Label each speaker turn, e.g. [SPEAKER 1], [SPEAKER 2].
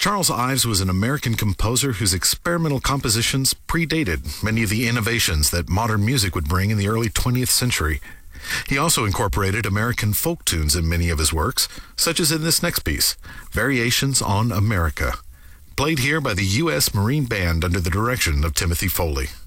[SPEAKER 1] Charles Ives was an American composer whose experimental compositions predated many of the innovations that modern music would bring in the early 20th century. He also incorporated American folk tunes in many of his works, such as in this next piece, Variations on America, played here by the U.S. Marine Band under the direction of Timothy Foley.